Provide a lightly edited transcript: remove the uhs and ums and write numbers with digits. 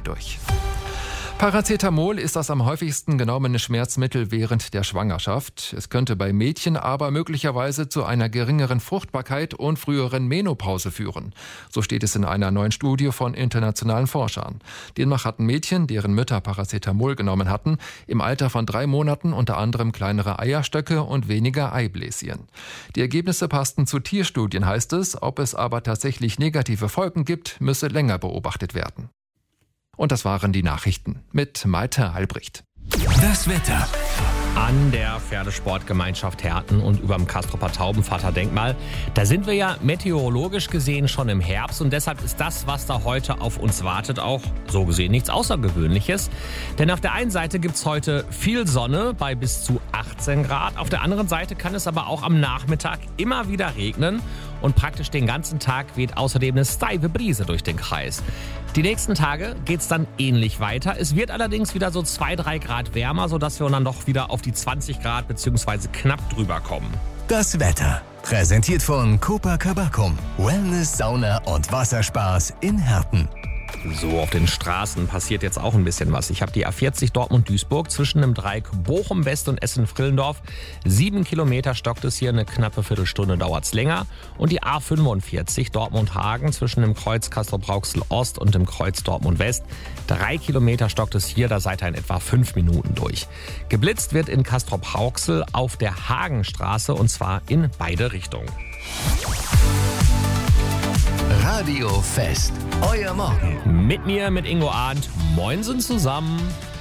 durch. Paracetamol ist das am häufigsten genommene Schmerzmittel während der Schwangerschaft. Es könnte bei Mädchen aber möglicherweise zu einer geringeren Fruchtbarkeit und früheren Menopause führen. So steht es in einer neuen Studie von internationalen Forschern. Demnach hatten Mädchen, deren Mütter Paracetamol genommen hatten, im Alter von 3 Monaten unter anderem kleinere Eierstöcke und weniger Eibläschen. Die Ergebnisse passten zu Tierstudien, heißt es. Ob es aber tatsächlich negative Folgen gibt, müsse länger beobachtet werden. Und das waren die Nachrichten mit Malte Albrecht. Das Wetter. An der Pferdesportgemeinschaft Herten und überm Castroper Taubenvater-Denkmal. Da sind wir ja meteorologisch gesehen schon im Herbst und deshalb ist das, was da heute auf uns wartet, auch so gesehen nichts Außergewöhnliches. Denn auf der einen Seite gibt es heute viel Sonne bei bis zu 18 Grad. Auf der anderen Seite kann es aber auch am Nachmittag immer wieder regnen und praktisch den ganzen Tag weht außerdem eine steife Brise durch den Kreis. Die nächsten Tage geht es dann ähnlich weiter. Es wird allerdings wieder so 2-3 Grad wärmer, sodass wir dann doch wieder auf die 20 Grad bzw. knapp drüber kommen. Das Wetter. Präsentiert von Copacabana. Wellness, Sauna und Wasserspaß in Herten. So, auf den Straßen passiert jetzt auch ein bisschen was. Ich habe die A40 Dortmund-Duisburg zwischen dem Dreieck Bochum-West und Essen-Frillendorf. 7 Kilometer stockt es hier, eine knappe Viertelstunde dauert es länger. Und die A45 Dortmund-Hagen zwischen dem Kreuz Castrop-Rauxel-Ost und dem Kreuz Dortmund-West. 3 Kilometer stockt es hier, da seid ihr in etwa 5 Minuten durch. Geblitzt wird in Castrop-Rauxel auf der Hagenstraße und zwar in beide Richtungen. Radio Fest. Euer Morgen. Mit mir, mit Ingo Arndt. Moinsen zusammen.